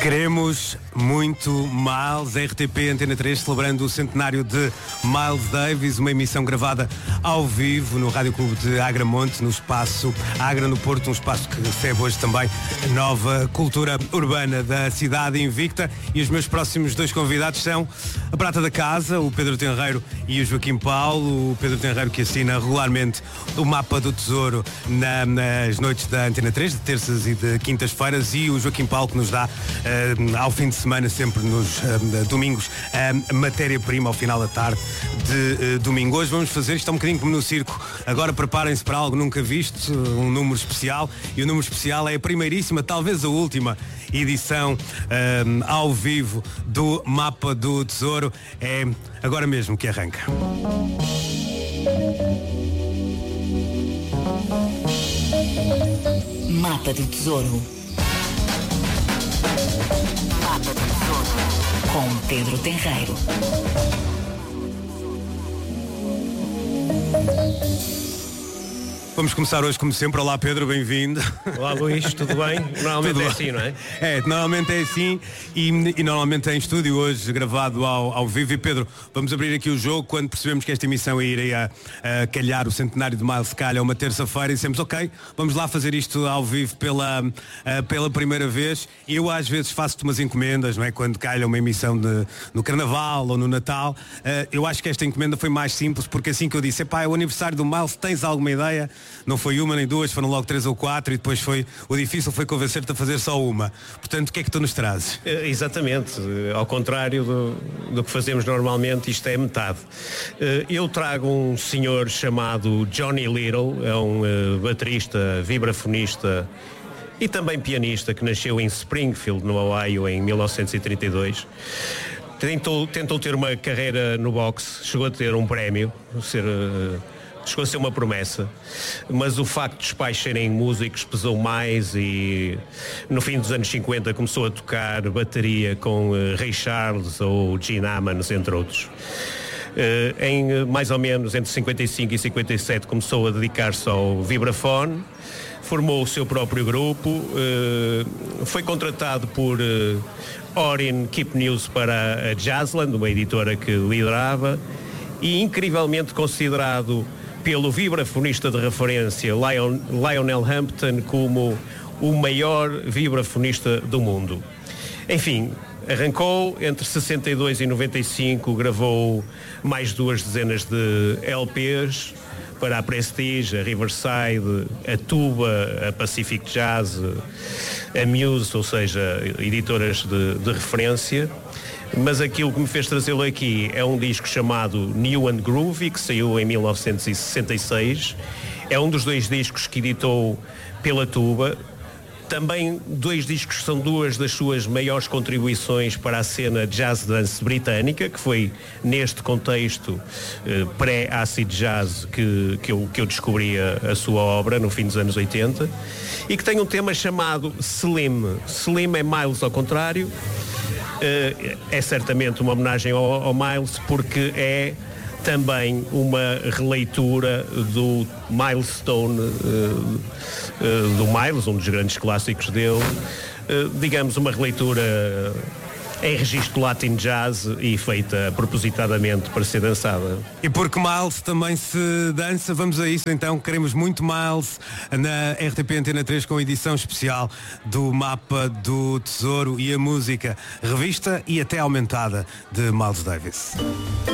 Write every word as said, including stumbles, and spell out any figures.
Queremos muito Miles, R T P Antena três celebrando o centenário de Miles Davis, uma emissão gravada ao vivo no Rádio Clube de Agramonte, no espaço Agra no Porto, um espaço que recebe hoje também a nova cultura urbana da cidade invicta. E os meus próximos dois convidados são a prata da casa, o Pedro Tenreiro e o Joaquim Paulo. O Pedro Tenreiro que assina regularmente o mapa do tesouro na, nas noites da Antena três, de terças e de quintas-feiras, e o Joaquim Paulo que nos dá Uh, ao fim de semana, sempre nos uh, domingos, uh, matéria-prima ao final da tarde de uh, domingo. Hoje vamos fazer, isto é um bocadinho como no circo, agora preparem-se para algo nunca visto, um número especial, e o número especial é a primeiríssima, talvez a última edição uh, ao vivo do Mapa do Tesouro. É agora mesmo que arranca. Mapa do Tesouro. Mapa do Tesouro com Pedro Tenreiro. Vamos começar hoje como sempre. Olá Pedro, bem-vindo. Olá Luís, tudo bem? Normalmente tudo é assim, não é? É, normalmente é assim e, e normalmente é em estúdio, hoje gravado ao, ao vivo. E Pedro, vamos abrir aqui o jogo. Quando percebemos que esta emissão iria a calhar o centenário de Miles calha uma terça-feira, e dissemos ok, vamos lá fazer isto ao vivo pela, uh, pela primeira vez. Eu às vezes faço-te umas encomendas, não é? Quando calha uma emissão de, no Carnaval ou no Natal. Uh, eu acho que esta encomenda foi mais simples, porque assim que eu disse, epá, é o aniversário do Miles, tens alguma ideia? Não foi uma nem duas, foram logo três ou quatro, e depois foi, o difícil foi convencer-te a fazer só uma. Portanto, o que é que tu nos trazes? É, exatamente, ao contrário do, do que fazemos normalmente, isto é metade. Eu trago um senhor chamado Johnny Little, é um baterista, vibrafonista e também pianista, que nasceu em Springfield, no Ohio, em mil novecentos e trinta e dois. Tentou, tentou ter uma carreira no boxe, chegou a ter um prémio, ser... chegou a ser uma promessa, mas o facto dos pais serem músicos pesou mais, e no fim dos anos cinquenta começou a tocar bateria com uh, Ray Charles ou Gene Ammons, entre outros. Uh, em uh, mais ou menos entre cinquenta e cinco e cinquenta e sete começou a dedicar-se ao vibrafone, formou o seu próprio grupo, uh, foi contratado por uh, Orin Kipnis para a Jazzland, uma editora que liderava, e incrivelmente considerado pelo vibrafonista de referência Lion, Lionel Hampton como o maior vibrafonista do mundo. Enfim, arrancou entre sessenta e dois e noventa e cinco, gravou mais duas dezenas de L Ps para a Prestige, a Riverside, a Tuba, a Pacific Jazz, a Muse, ou seja, editoras de, de referência. Mas aquilo que me fez trazê-lo aqui é um disco chamado New and Groovy, que saiu em mil novecentos e sessenta e seis. É um dos dois discos que editou pela Tuba. Também dois discos que são duas das suas maiores contribuições para a cena jazz dance britânica, que foi neste contexto eh, pré-acid jazz que, que, eu, que eu descobri a, a sua obra no fim dos anos oitenta, e que tem um tema chamado Slim. Slim é Miles ao contrário. Uh, é certamente uma homenagem ao, ao Miles, porque é também uma releitura do Milestone, uh, uh, do Miles, um dos grandes clássicos dele, uh, digamos uma releitura em registro Latin Jazz e feita propositadamente para ser dançada. E porque Miles também se dança, vamos a isso então. Queremos muito Miles na R T P Antena três, com edição especial do Mapa do Tesouro e a música revista e até aumentada de Miles Davis.